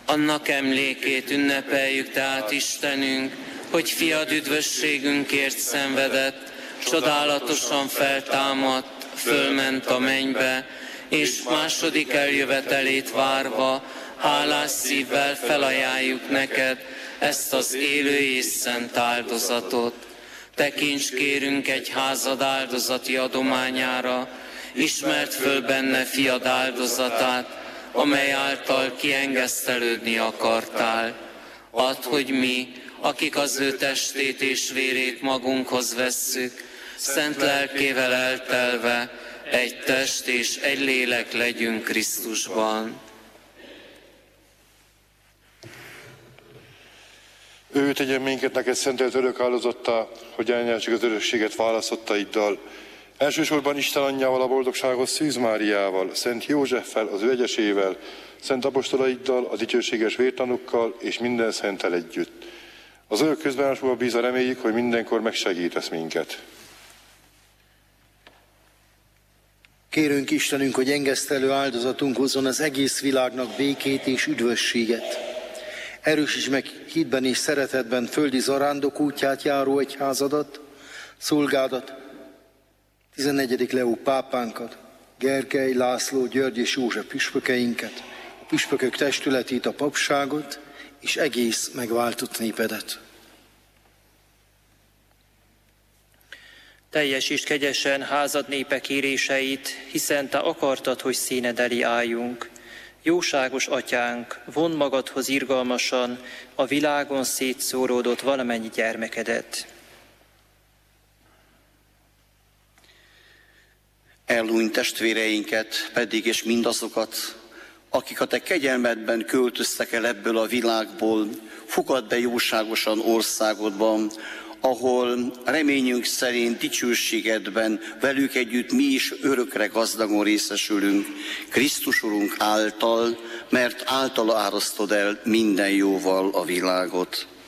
Annak emlékét ünnepeljük tehát, Istenünk, hogy fiad üdvösségünkért szenvedett, csodálatosan feltámadt, fölment a mennybe, és második eljövetelét várva, hálás szívvel felajánljuk neked ezt az élő és szent áldozatot. Tekints kérünk egy házad áldozati adományára, ismerd föl benne fiad áldozatát, amely által kiengesztelődni akartál. Add, hogy mi, akik az ő testét és vérét magunkhoz vesszük, szent lelkével eltelve, egy test és egy lélek legyünk Krisztusban. Ő tegyen minket neked szentelt örök áldozattá, hogy elnyertsük az örökséget választottaiddal. Elsősorban Isten anyjával, a boldogságos Szűz Máriával, Szent Józseffel, az ő egyesével, szent apostolaiddal, a dicsőséges vértanukkal és minden szenttel együtt. Az örök közbánásúba bízva reméljük, hogy mindenkor megsegítesz minket. Kérünk Istenünk, hogy engesztelő áldozatunk hozzon az egész világnak békét és üdvösséget. Erősíts meg hitben és szeretetben földi zarándok útját járó egyházadat, szolgádat, 14. Leó pápánkat, Gergely, László, György és József püspökeinket, a püspökök testületét, a papságot és egész megváltott népedet. Teljesítsd kegyesen házad népe kéréseit, hiszen te akartad, hogy színed elé álljunk. Jóságos atyánk, vondd magadhoz irgalmasan a világon szétszóródott valamennyi gyermekedet. Elhunyt testvéreinket pedig, és mindazokat, akik a te kegyelmedben költöztek el ebből a világból, fogadd be jóságosan országodban, ahol reményünk szerint dicsőségedben velük együtt mi is örökre gazdagon részesülünk, Krisztus Urunk által, mert általa árasztod el minden jóval a világot.